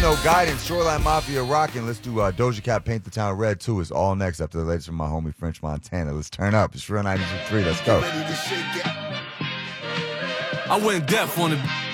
No Guidance, Shoreline Mafia rocking. Let's do Doja Cat, Paint the Town Red 2 is all next after the latest from my homie French Montana. Let's turn up. It's Real 92.3. Let's go. I went deaf on the